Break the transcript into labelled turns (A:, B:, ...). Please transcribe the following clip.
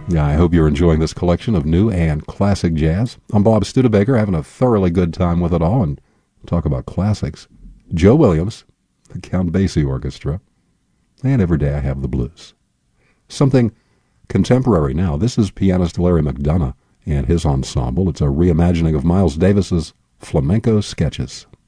A: Yeah, I hope you're enjoying this collection of new and classic jazz. I'm Bob Studebaker, having a thoroughly good time with it all, and talk about classics. Joe Williams, the Count Basie Orchestra, and Every Day I Have the Blues. Something contemporary now. This is pianist Larry McDonough and his ensemble. It's a reimagining of Miles Davis's Flamenco Sketches.